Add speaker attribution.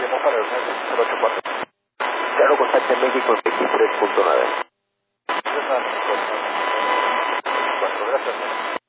Speaker 1: Tenemos para el 084.
Speaker 2: Claro, contacta en México 23.9.
Speaker 1: Gracias.